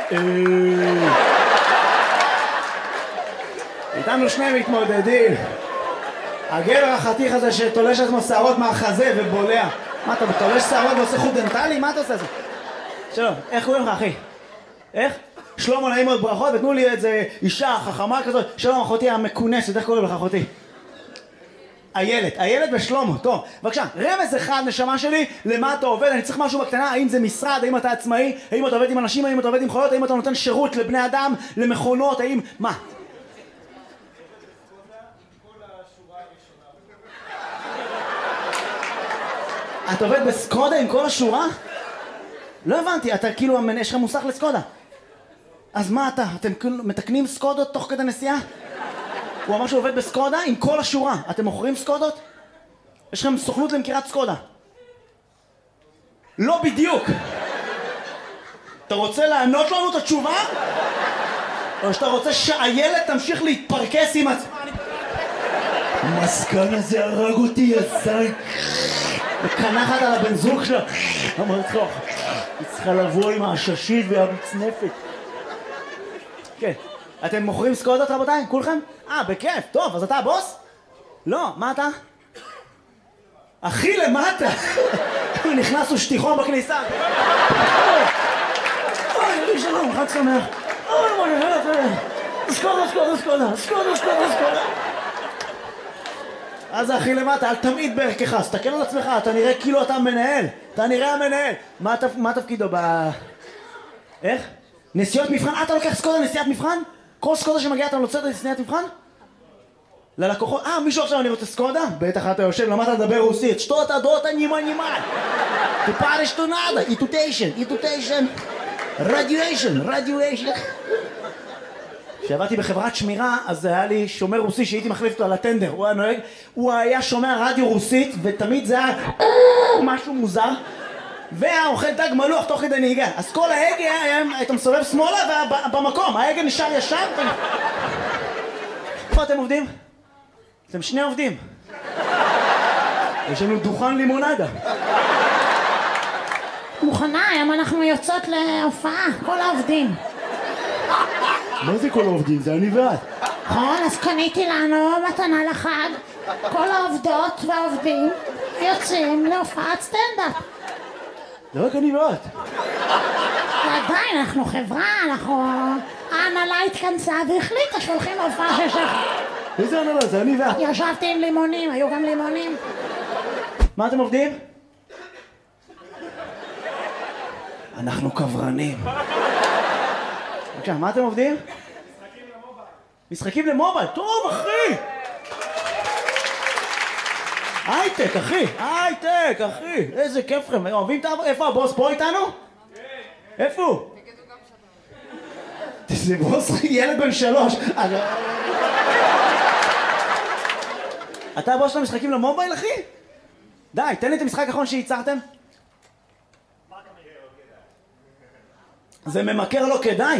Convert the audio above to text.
איתנו שני מתמודדים. הגבר החתיך הזה שתולש עצמו שערות מהחזה ובולע. מה אתה תולש שערות ועושה חוט דנטלי? מה אתה עושה את זה? שלום, איך קוראים לך אחי? איך? שלמה, נעים מאוד, ברכות, ותנו לי איזה אישה חכמה כזאת. שלום אחותי המכונסת, איך קוראים לך אחותי? איילת ושלמה, טוב, בבקשה, רמז אחד נשמה שלי, למה אתה עובד? אני צריך משהו בקטנה, האם זה משרד, האם אתה עצמאי, האם אתה עובד עם אנשים, האם אתה עובד עם חיות, האם אתה נותן שירות לבני אדם, למכונות, האם, מה? אתה עובד בסקודה עם כל השורה? לא הבנתי, אתה כאילו, יש לך מוסך לסקודה. אז מה אתה? אתם מתקנים סקודות תוך כדי נסיעה? הוא אמר שהוא עובד בסקודה עם כל השורה. אתם מוכרים סקודות? יש לכם סוכנות למכירת סקודה. לא בדיוק. אתה רוצה לענות לנו את התשובה? או שאתה רוצה שהילד תמשיך להתפרקס עם עצמה? המסכן הזה הרג אותי, יזי. וקנחת על הבן זוג שלה. אמרת לך, היא צריכה לבוא עם העששית והמצנפת. כן. אתם מוכרים סקודות רבותיי? כולכם? בכיף, טוב, אז אתה הבוס? לא, מה אתה? אחי למטה! הוא נכנס ושטיחון בכניסה. אוי, שלום, חג שמח. אוי, סקודה. אז אחי למטה, אל תמיד בערכך, סתכל על עצמך, אתה נראה כאילו אתה מנהל. אתה נראה המנהל. מה תפקידו איך? נסיעות מבחן? אתה לוקח סקודה נסיעת מבחן? כל סקודה שמגיעה אתה נוצרת לסניית מבחן? ללקוחות, מישהו עכשיו אני רוצה סקודה? בטח אתה יושב, למדת לדבר רוסית. שטו אתה דותה נימה. Tu pares tu nada, itutation, radiation. כשעבדתי בחברת שמירה, אז היה לי שומר רוסי שהייתי מחליף אותו על הטנדר. הוא היה נוהג, הוא היה שומע רדיו רוסית, ותמיד זה היה משהו מוזר. והאוכל דג מלוח תוך כדי נהיגה. אז כל ההגה היית מסובב שמאלה ובמקום ההגה נשאר ישר. איפה אתם עובדים? אתם שני עובדים. יש לנו דוכן לימונדה. מוכנה, היום אנחנו יוצאות להופעה, כל העובדים. מה זה כל העובדים? זה אני ואת. נכון, אז קניתי לנו מתנה לחג. כל העובדות והעובדים יוצאים להופעת סטנדאפ. זה רק אני ואת. ועדיין, אנחנו חברה, ההנהלה התכנסה והחליטה שהולכים להופעה של שחר. איזה הנהלה? זה אני ואת. ישבתי עם לימונים, היו גם לימונים. מה אתם עובדים? אנחנו קברנים. בבקשה, מה אתם עובדים? משחקים למובייל. טוב, אחי! הייטק, אחי! איזה כיף לכם. אוהבים את איפה הבוס? פה איתנו? כן. איפה הוא? זה בוס ילד בן 3. אתה הבוס של המשחקים למובייל, אחי? די, תן לי את המשחק האחרון שייצרתם. זה ממכר לא כדאי.